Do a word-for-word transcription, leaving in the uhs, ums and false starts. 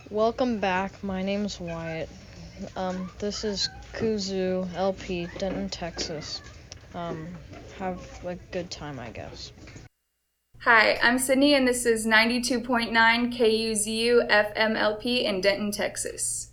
Welcome back. My name's Wyatt. Um, this is Kuzoo L P, Denton, Texas. Um, have a good time, I guess. Hi, I'm Sydney, and this is ninety-two point nine K U Z U F M L P in Denton, Texas.